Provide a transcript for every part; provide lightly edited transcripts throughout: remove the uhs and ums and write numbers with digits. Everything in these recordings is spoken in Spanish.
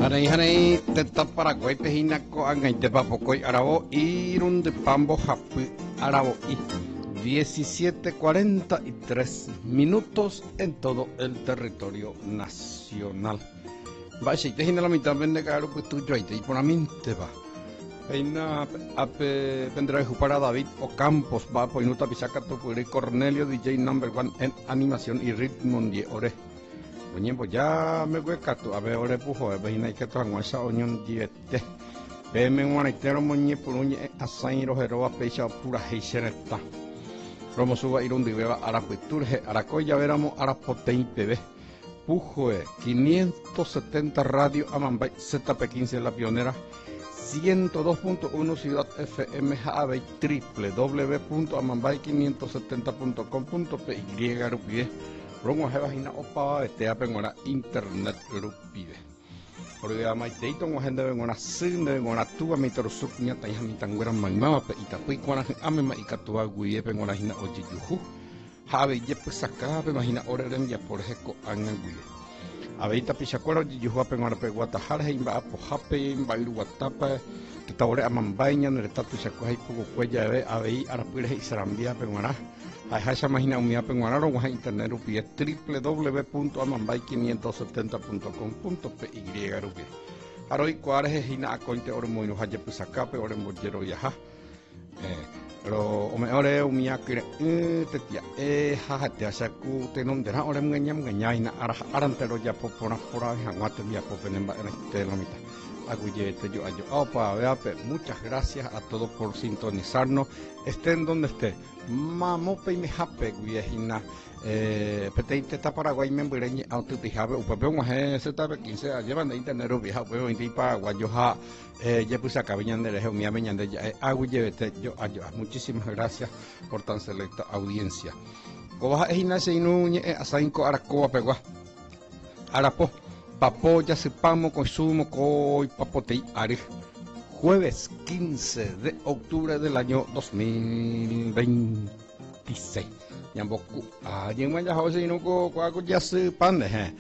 Hanei teta Paraguay pejinaco angaite papocoy arabo irun de pambo japi arabo y 17:43 minutos en todo el territorio nacional. Vaya, te la mitad vende caro pues tú yo y por la mente va. Peina ape vendrá para David Ocampos va por inuta pisaca tu Cornelio DJ number 1 en animación y ritmo de ore. Oye, pues ya me voy a cato, a ver, ore pujo, a ver, hay que tomar esa unión diete. Veme un anitero moñe por un asairo jeroba pecha pura heisereta. Romo suba ir un diveba a la piturge, a la coya veramos a la potei bebé. Pujo 570 radio Amambay ZP15 la pionera. 102.1 Ciudad FM JAB www.amambay570.com.py rupie Romo jebajina opa este apengona internet rupie porque amaiteito ngojende bengona sinde bengona tuba mitorusuk nyata ya mitangwera mangma pe itapui kwana amema ikatua guie bengona hina ojijuhu habe jepe sakabe mahina orerem ya porjeko anguie abeita pichakwaro jijuhu bengona pe guatahar heimba apo hape imba iru watapa Tawore amambainya neretatu shakuhai pugo cuella de abei arapure y sarambia penguana hasha magina umia penguana ro internet rupi www.amambay570.com.py rupi aroi cuare hina akointe ormoino haje pusakape ore mojero yaha ro ore umia kire tetia hahate ashaku tenondera ore nganyam ina arantero ya popona pora hangate ya popenemba en telamita. Opa, muchas gracias a todos por sintonizarnos, estén donde esté. Mamope y me jape, guiejina. Peteite está Paraguay, me embureñe, aututijabe, upape, un ZP 15, llevan de internet, vieja, pues, en Paraguay, yo ya puse a cabiñan de lejos, mi amiñan de yo, muchísimas gracias por tan selecta audiencia. Cobaja es Ignacio Inuñe, a Sainco Aracoa, Pegua, Arapo. Papoya sepamo consumo coi papotei ari jueves 15 de octubre del año 2026 Yamboku yengman ya jose inuko kwaku ya sepande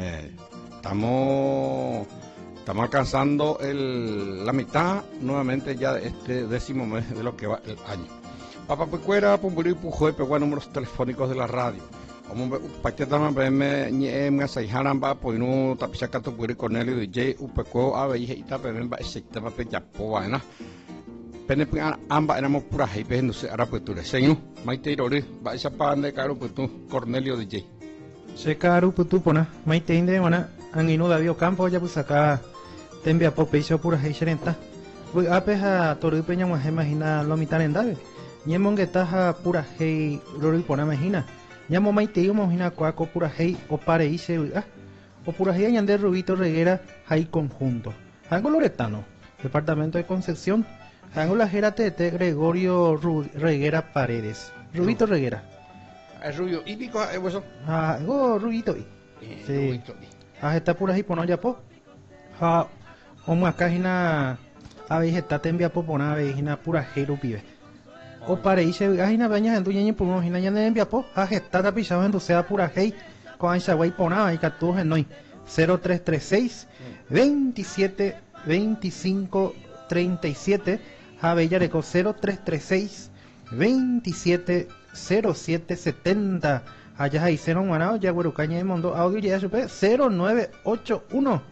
estamos alcanzando la mitad nuevamente ya de este 10º mes de lo que va el año. Papá Pecuera, Pumburi Pujue, pegó números telefónicos de la radio. Como paquetama me saiharan ba poinu tapisaka to puri Cornelio DJ upeko ave ita peme ba sekta pa pejapo ana pene amba éramos pura hype no se ara puture señu maite irore ba isa pande caro putu Cornelio DJ se caro putu pona maite inde mana angino David Ocampo ya pusaka tembia po pecho pura heiserenta bu apeja toru peña mo imagina lo mitaren dave ñemongueta ha pura hei rori pona imagina Llamo maiteo mojina cuaco pura hei o pareise o pura hei añande Rubito Reguera hay conjunto. Hango Loretano, departamento de Concepción. Hango la jera tete Gregorio Reguera Paredes. Rubito Reguera. ¿Es rubio hípico eso? Rubito sí. Está pura hei pono ya po. Como acá hina abeja está tembia po pona abeja pura hei rupive. O pareise hina baña en duñeño puno hina ya envia po está pisado en sea pura hei con esa guay ponaba y catu en noi 0336 27 25 37 Javellareco 0336 27 07 70 allá hicieron ganado ya Guarucaña de Mondo audio ya supe 0981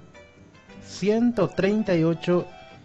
138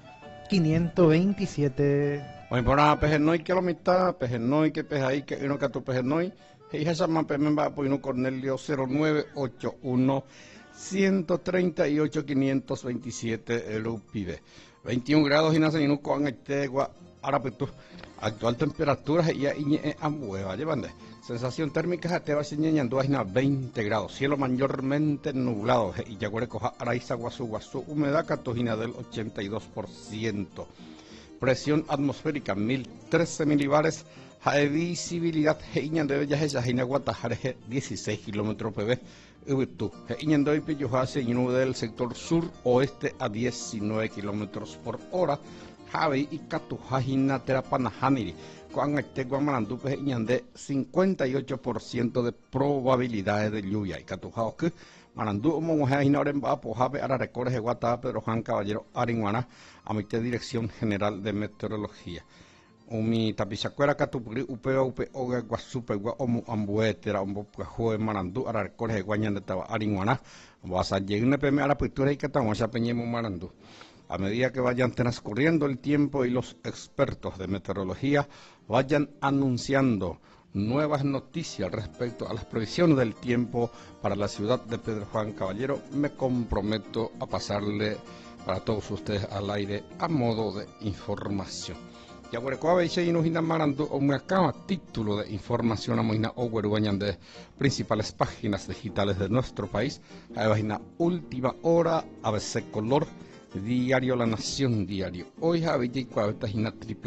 527 Bueno, por nada, pejenoi que la mitad, pejenoi que pejai que uno que tu pejenoi, y esa más pemba por uno Cornelio 0981 138 527 el UPIB. 21 grados y nace y no con este ahora pues tu actual temperatura y ambueva llevan sensación térmica te va a señalar 20 grados, cielo mayormente nublado y ya coja araiza guasu humedad catojina del 82%. Presión atmosférica 1013 milibares, visibilidad heiñan de bellas ella heina guatajareje 16 kilómetros pb, ubitú heiñan de pillohase y del sector sur oeste a 19 kilómetros por hora, javi y catujajina terapanajaniri, con este guamarandupe heiñan de 58% de probabilidades de lluvia y catujaos que Manandú Monjea Hinoremba Pojabe Ara Recordes de Guatá Pedro Juan Caballero Aringuana Amite Dirección General de Meteorología. Umi tapizacuera catupuri upeo upe oga guasupe gua omu ambuetera ombo pujue Manandú Ara Recordes de Guañan de Taba Aringuana. Vas a llegar a la pintura y que estamos a peñemos Manandú. A medida que vayan transcurriendo el tiempo y los expertos de meteorología vayan anunciando nuevas noticias respecto a las previsiones del tiempo para la ciudad de Pedro Juan Caballero, me comprometo a pasarle para todos ustedes al aire a modo de información. Ya por y nos Manandú o me acaba título de información a moina o de principales páginas digitales de nuestro país, a la última hora, ABC Color, Diario La Nación Diario. Hoy a Villa y página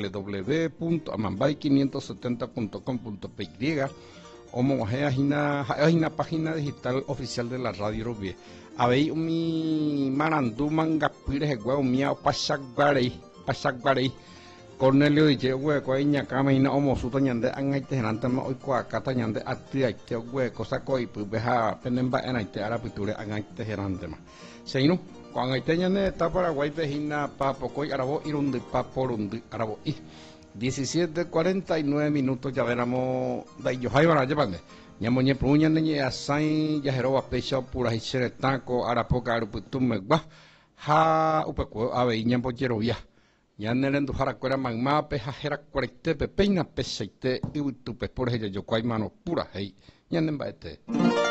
www.amambay570.com.py o una página digital oficial de la radio Rubie. A ver mi Manandú mangapires el huevo mío pasagbarei. Cornelio dice hueco ña cama y no mosuto ñande angaite genante ma hoy cuacata ñande atiaite hueco saco y pues beja penemba en aite arapiture angaite genante ma. Seino cuando hay teñane está Paraguay vejina pa pocoy arabo irundi pa porundi arabo y 17:49 minutos ya veramos da yo hay para llevarle ya moñe pruña neñe asai ya jero pecho pura hisere taco arapoca aruputume gua ha upeco ave ñan pochero ya ya nelen du haracuera magma pe jera 40 pe peina peseite y utupe por ella yo cuay mano pura hey ñan embaete